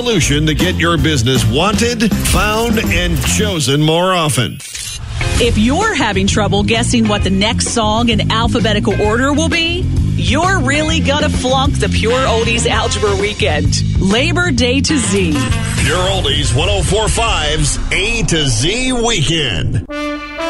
Solution to get your business wanted, found, and chosen more often. If you're having trouble guessing what the next song in alphabetical order will be, you're really gonna flunk the Pure Oldies Algebra Weekend. Labor Day to Z. Pure Oldies 104.5's A to Z Weekend.